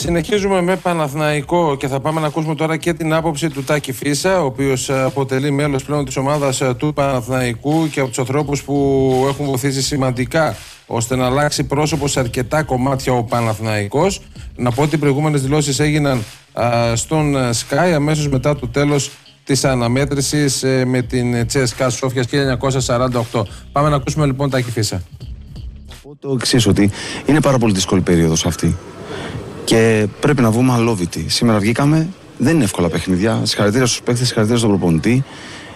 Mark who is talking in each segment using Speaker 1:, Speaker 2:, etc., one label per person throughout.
Speaker 1: Συνεχίζουμε με Παναθηναϊκό και θα πάμε να ακούσουμε τώρα και την άποψη του Τάκη Φίσα, ο οποίος αποτελεί μέλος πλέον της ομάδας του Παναθηναϊκού και από τους ανθρώπους που έχουν βοηθήσει σημαντικά ώστε να αλλάξει πρόσωπο σε αρκετά κομμάτια ο Παναθηναϊκός. Να πω ότι οι προηγούμενες δηλώσεις έγιναν στον Sky αμέσως μετά το τέλος της αναμέτρησης με την CSKA Σόφιας 1948. Πάμε να ακούσουμε λοιπόν Τάκη Φίσα.
Speaker 2: Θα πω το εξής, ότι είναι πάρα πολύ δύσκολη περίοδος αυτή και πρέπει να βγούμε αλόβητοι. Σήμερα βγήκαμε, δεν είναι εύκολα παιχνίδια. Συγχαρητήρια στους παίκτες, συγχαρητήρια στον προπονητή.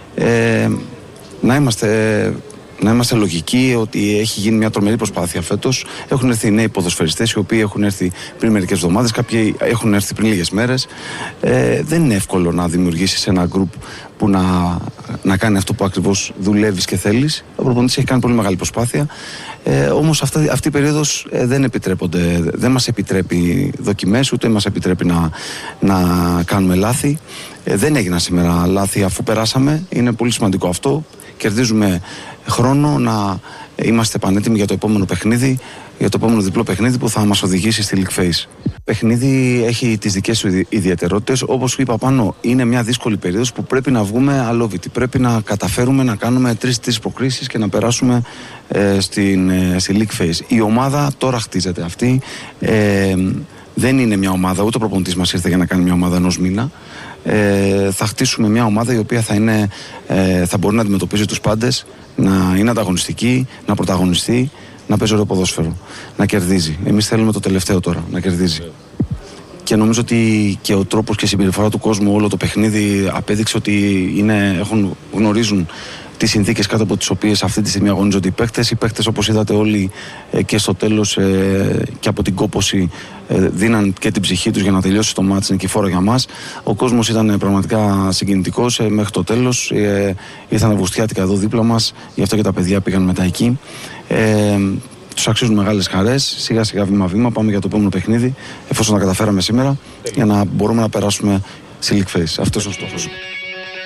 Speaker 2: Να είμαστε λογικοί ότι έχει γίνει μια τρομερή προσπάθεια φέτος. Έχουν έρθει νέοι ποδοσφαιριστές οι οποίοι έχουν έρθει πριν μερικές εβδομάδες, κάποιοι έχουν έρθει πριν λίγες μέρες. Δεν είναι εύκολο να δημιουργήσεις ένα γκρουπ που να κάνει αυτό που ακριβώς δουλεύεις και θέλεις. Ο προπονητής έχει κάνει πολύ μεγάλη προσπάθεια. Όμως αυτή η περίοδος δεν μας επιτρέπει δοκιμές, ούτε μας επιτρέπει να κάνουμε λάθη. Δεν έγιναν σήμερα λάθη αφού περάσαμε. Είναι πολύ σημαντικό αυτό. Κερδίζουμε χρόνο να είμαστε πανέτοιμοι για το επόμενο παιχνίδι, για το επόμενο διπλό παιχνίδι που θα μας οδηγήσει στη League Phase. Το παιχνίδι έχει τις δικές του ιδιαιτερότητες. Όπως είπα πάνω, είναι μια δύσκολη περίοδος που πρέπει να βγούμε αλόβητοι. Πρέπει να καταφέρουμε να κάνουμε 3 προκρίσεις και να περάσουμε στη League Phase. Η ομάδα τώρα χτίζεται αυτή. Δεν είναι μια ομάδα, ούτε ο προπονητής μας ήρθε για να κάνει μια ομάδα ενός μήνα. Θα χτίσουμε μια ομάδα η οποία θα μπορεί να αντιμετωπίζει τους πάντες, να είναι ανταγωνιστική, να πρωταγωνιστεί, να παίζει ωραίο ποδόσφαιρο, να κερδίζει. Εμείς θέλουμε το τελευταίο τώρα, να κερδίζει. Και νομίζω ότι και ο τρόπος και η συμπεριφορά του κόσμου, όλο το παιχνίδι απέδειξε ότι γνωρίζουν τις συνθήκες κάτω από τις οποίες αυτή τη στιγμή αγωνίζονται οι παίκτες. Οι παίκτες, όπως είδατε όλοι και στο τέλος και από την κόπωση, δίναν και την ψυχή τους για να τελειώσει το μάτς νικηφόρο για μας. Ο κόσμος ήταν πραγματικά συγκινητικός μέχρι το τέλος. Ήρθαν αυγουστιάτικα εδώ δίπλα μας, γι' αυτό και τα παιδιά πήγαν μετά εκεί. Τους αξίζουν μεγάλες χαρές. Σιγά σιγά, βήμα-βήμα, πάμε για το επόμενο παιχνίδι, εφόσον τα καταφέραμε σήμερα, για να μπορούμε να περάσουμε στη League Phase. Αυτός είναι ο στόχος.